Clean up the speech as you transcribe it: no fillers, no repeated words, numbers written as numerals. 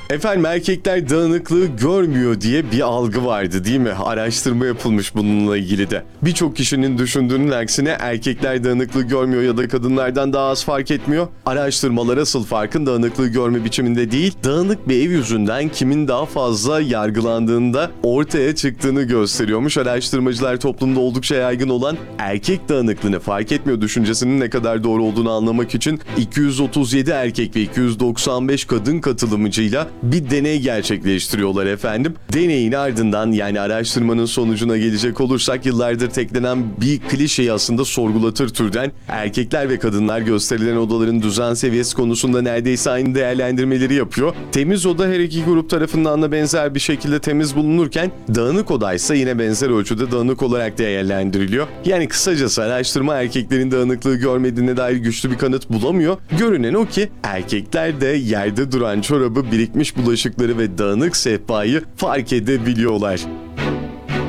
Efendim erkekler dağınıklığı görmüyor diye bir algı vardı değil mi? Araştırma yapılmış bununla ilgili de. Birçok kişinin düşündüğünün aksine erkekler dağınıklığı görmüyor ya da kadınlardan daha az fark etmiyor. Araştırmalar asıl farkın dağınıklığı görme biçiminde değil, dağınık bir ev yüzünden kimin daha fazla yargılandığında ortaya çıktığını gösteriyormuş. Araştırmacılar toplumda oldukça yaygın olan erkek dağınıklığını fark etmiyor düşüncesinin ne kadar doğru olduğunu anlamak için 237 erkek ve 295 kadın katılımcıyla bir deney gerçekleştiriyorlar efendim. Deneyin ardından yani araştırmanın sonucuna gelecek olursak yıllardır teklenen bir klişeyi aslında sorgulatır türden erkekler ve kadınlar gösterilen odaların düzen seviyesi konusunda neredeyse aynı değerlendirmeleri yapıyor. Temiz oda her iki grup tarafından da benzer bir şekilde temiz bulunurken dağınık odaysa yine benzer ölçüde dağınık olarak değerlendiriliyor. Yani kısacası araştırma erkeklerin dağınıklığı görmediğine dair güçlü bir kanıt bulamıyor. Görünen o ki erkekler de yerde duran çorabı, birikmiş bulaşıkları ve dağınık sehpayı fark edebiliyorlar.